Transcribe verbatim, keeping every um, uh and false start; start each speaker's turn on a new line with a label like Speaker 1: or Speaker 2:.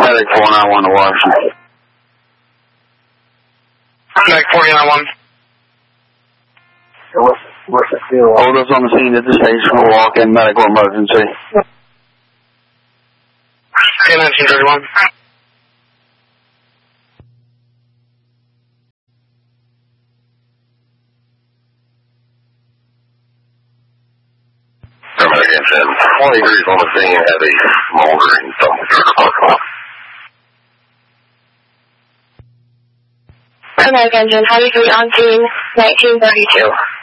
Speaker 1: Medic four nine one to Washington.
Speaker 2: Medic four nine one.
Speaker 3: What's, what's the deal?
Speaker 1: Hold us on the scene at the station for walk-in medical emergency.
Speaker 2: Okay, nineteen thirty-one.
Speaker 4: Paramedic engine, twenty degrees on the scene, heavy, smoldering, something.
Speaker 5: Paramedic engine, heavy three on scene, nineteen thirty-two.